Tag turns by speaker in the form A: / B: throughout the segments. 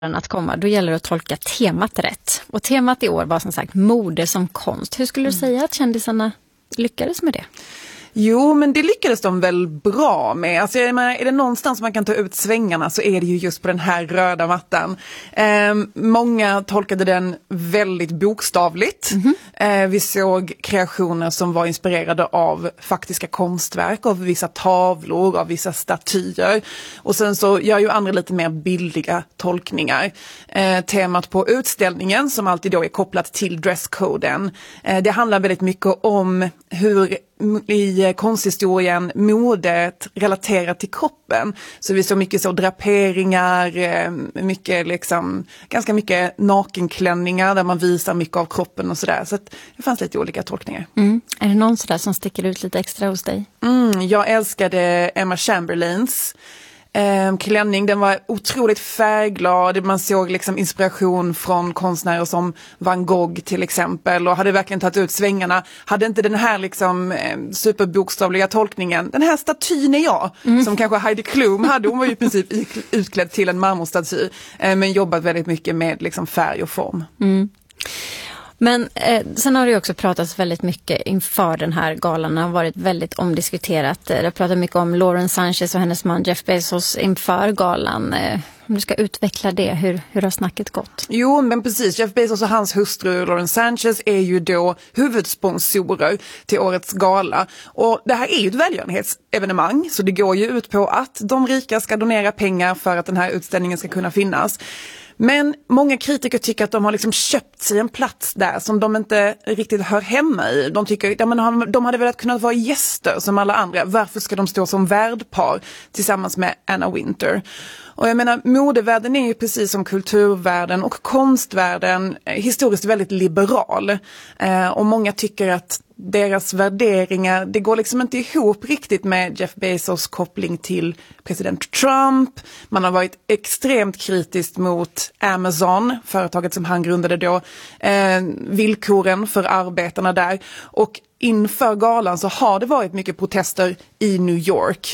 A: att komma, då gäller det att tolka temat rätt. Och temat i år var som sagt mode som konst. Hur skulle du säga att kändisarna lyckades med det?
B: Jo, men det lyckades de väl bra med. Alltså, är det någonstans man kan ta ut svängarna så är det ju just på den här röda mattan. Många tolkade den väldigt bokstavligt. Vi såg kreationer som var inspirerade av faktiska konstverk, av vissa tavlor, av vissa statyer. Och sen så gör ju andra lite mer bildliga tolkningar. Temat på utställningen, som alltid då är kopplat till dresscoden, det handlar väldigt mycket om hur i konsthistorien modet relaterat till kroppen. Så vi såg mycket så draperingar, mycket liksom, ganska mycket nakenklänningar där man visar mycket av kroppen och sådär. Så att det fanns lite olika tolkningar.
A: Är det någon sådär som sticker ut lite extra hos dig?
B: Jag älskade Emma Chamberlains klänning. Den var otroligt färgglad. Man såg liksom inspiration från konstnärer som Van Gogh till exempel, och hade verkligen tagit ut svängarna. Hade inte den här liksom superbokstavliga tolkningen. Den här statyn är jag, som kanske Heidi Klum hade. Hon var ju i princip utklädd till en marmorstaty, men jobbat väldigt mycket med liksom färg och form.
A: Men sen har det ju också pratats väldigt mycket inför den här galan. Det har varit väldigt omdiskuterat. Det har pratat mycket om Lauren Sanchez och hennes man Jeff Bezos inför galan. Om du ska utveckla det, hur har snacket gått?
B: Jo, men precis. Jeff Bezos och hans hustru Lauren Sanchez är ju då huvudsponsorer till årets gala. Och det här är ju ett välgörenhetsevenemang, så det går ju ut på att de rika ska donera pengar för att den här utställningen ska kunna finnas. Men många kritiker tycker att de har liksom köpt sig en plats där som de inte riktigt hör hemma i. De tycker att de hade velat kunna vara gäster som alla andra. Varför ska de stå som värdpar tillsammans med Anna Wintour? Och jag menar, modevärlden är ju precis som kulturvärlden och konstvärlden historiskt väldigt liberal. Och många tycker att deras värderingar, det går liksom inte ihop riktigt med Jeff Bezos koppling till president Trump. Man har varit extremt kritisk mot Amazon, företaget som han grundade då, villkoren för arbetarna där. Och inför galan så har det varit mycket protester i New York,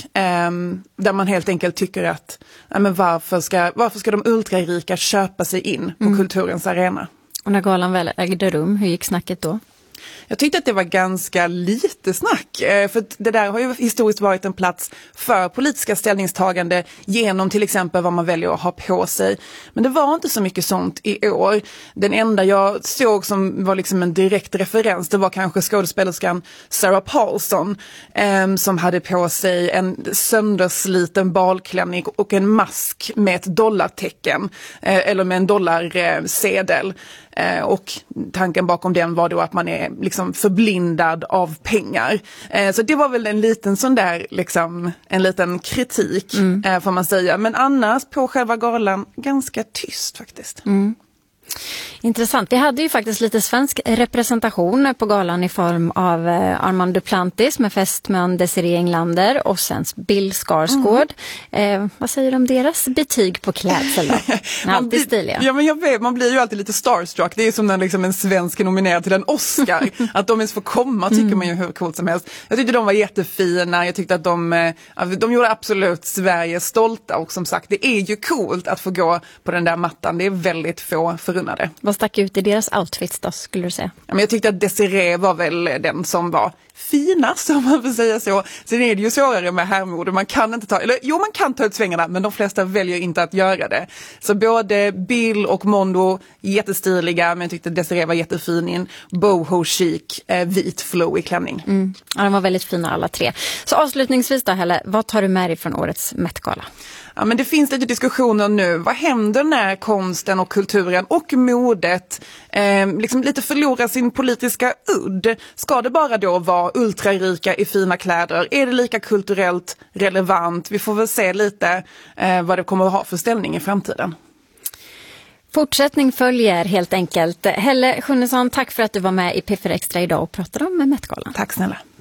B: där man helt enkelt tycker att men varför ska de ultrarika köpa sig in på kulturens arena?
A: Och när galan väl ägde rum, hur gick snacket då?
B: Jag tyckte att det var ganska lite snack, för det där har ju historiskt varit en plats för politiska ställningstagande genom till exempel vad man väljer att ha på sig. Men det var inte så mycket sånt i år. Den enda jag såg som var liksom en direkt referens, det var kanske skådespelerskan Sarah Paulson, som hade på sig en söndersliten balklänning och en mask med ett dollartecken, eller med en dollarsedel. Och tanken bakom den var då att man är liksom förblindad av pengar. Så det var väl en liten sån där, liksom, en liten kritik får man säga. Men annars på själva galan ganska tyst faktiskt.
A: Intressant. Vi hade ju faktiskt lite svensk representation på galan i form av Armand Duplantis med fästman Desiree Englander och sen Bill Skarsgård. Vad säger du om deras betyg på klädsel då? Alltid stiliga.
B: Ja, men jag vet, man blir ju alltid lite starstruck. Det är som när liksom en svensk är nominerad till en Oscar. Att de ens får komma tycker man ju hur coolt som helst. Jag tyckte de var jättefina. Jag tyckte att de gjorde absolut Sverige stolta. Och som sagt, det är ju coolt att få gå på den där mattan. Det är väldigt få förunnade.
A: Vad stack ut i deras outfits då, skulle du säga?
B: Ja, men jag tyckte att Desiree var väl den som var finast, om man får säga så. Sen är det ju svårare med herrmode. Man kan ta ut svängarna, men de flesta väljer inte att göra det. Så både Bill och Mondo jättestiliga, men jag tyckte Desiree var jättefin i en boho chic, vit flowy klänning.
A: Ja, de var väldigt fina alla tre. Så avslutningsvis då, Helle, vad tar du med dig från årets Met-gala?
B: Ja, men det finns lite diskussioner nu. Vad händer när konsten och kulturen och modet liksom lite förlorar sin politiska udd? Ska det bara då vara ultrarika i fina kläder? Är det lika kulturellt relevant? Vi får väl se lite vad det kommer att ha för ställning i framtiden.
A: Fortsättning följer helt enkelt. Helle Schunnesson, tack för att du var med i P4 Extra idag och pratade om Met-galan.
B: Tack snälla.